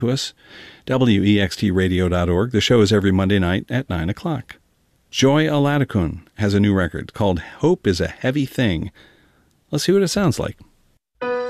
to us, wextradio.org. The show is every Monday night at 9 o'clock. Joy Aladakun has a new record called Hope is a Heavy Thing. Let's see what it sounds like.